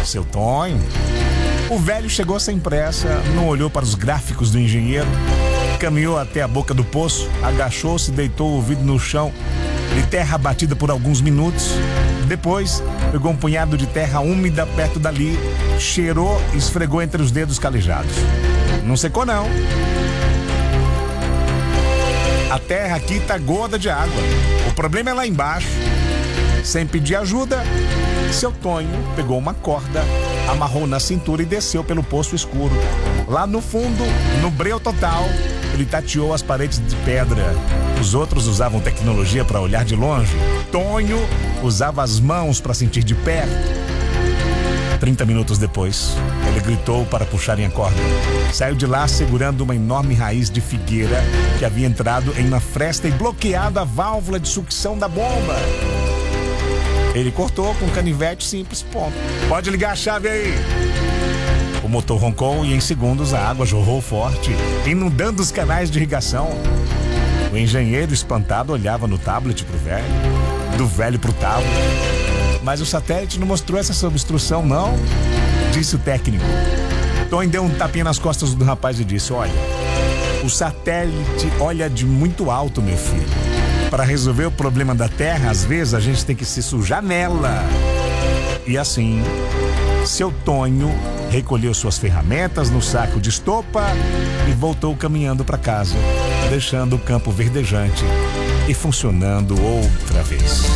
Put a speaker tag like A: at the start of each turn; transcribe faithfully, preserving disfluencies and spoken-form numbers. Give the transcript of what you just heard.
A: seu Tonho. O velho chegou sem pressa, não olhou para os gráficos do engenheiro, caminhou até a boca do poço, agachou-se e deitou o ouvido no chão de terra batida por alguns minutos. Depois, pegou um punhado de terra úmida perto dali, cheirou e esfregou entre os dedos calejados. Não secou, não. A terra aqui tá gorda de água. O problema é lá embaixo. Sem pedir ajuda, seu Tonho pegou uma corda, amarrou na cintura e desceu pelo poço escuro. Lá no fundo, no breu total, ele tateou as paredes de pedra. Os outros usavam tecnologia para olhar de longe. Tonho usava as mãos para sentir de perto. Trinta minutos depois, ele gritou para puxarem a corda. Saiu de lá segurando uma enorme raiz de figueira que havia entrado em uma fresta e bloqueado a válvula de sucção da bomba. Ele cortou com um canivete simples, ponto. Pode ligar a chave aí. O motor roncou e em segundos a água jorrou forte, inundando os canais de irrigação. O engenheiro espantado olhava no tablet pro velho, do velho pro tablet. Mas o satélite não mostrou essa obstrução, não, disse o técnico. Tonho deu um tapinha nas costas do rapaz e disse: olha, o satélite olha de muito alto, meu filho. Para resolver o problema da Terra, às vezes a gente tem que se sujar nela. E assim, seu Tonho recolheu suas ferramentas no saco de estopa e voltou caminhando para casa, deixando o campo verdejante e funcionando outra vez.